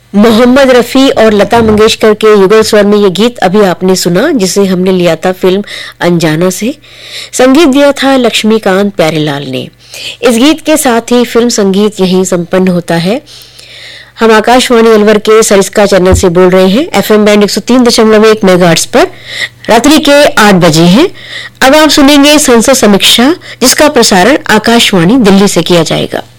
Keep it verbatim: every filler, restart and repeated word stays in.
मोहम्मद रफी और लता मंगेशकर के युगल स्वर में ये गीत अभी आपने सुना, जिसे हमने लिया था फिल्म अनजाना से। संगीत दिया था लक्ष्मीकांत प्यारेलाल ने। इस गीत के साथ ही फिल्म संगीत यहीं संपन्न होता है। हम आकाशवाणी अलवर के सरिस्का चैनल से बोल रहे हैं, एफएम बैंड एक सौ तीन दशमलव एक मेगाहर्ट्ज पर। रात्रि के आठ बजे हैं। अब आप सुनेंगे संसद समीक्षा, जिसका प्रसारण आकाशवाणी दिल्ली से किया जाएगा।